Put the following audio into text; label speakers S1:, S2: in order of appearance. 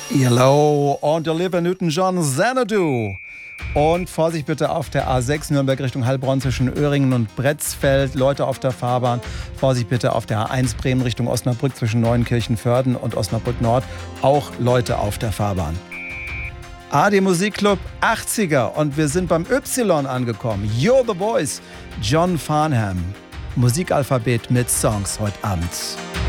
S1: Hello und Olivia Newton-John, Xanadu. Und Vorsicht bitte auf der A6 Nürnberg Richtung Heilbronn zwischen Öhringen und Bretzfeld. Leute auf der Fahrbahn. Vorsicht bitte auf der A1 Bremen Richtung Osnabrück zwischen Neuenkirchen-Vörden und Osnabrück Nord. Auch Leute auf der Fahrbahn. AD Musikclub 80er und wir sind beim Y angekommen. You're the Voice, John Farnham. Musikalphabet mit Songs heute Abend.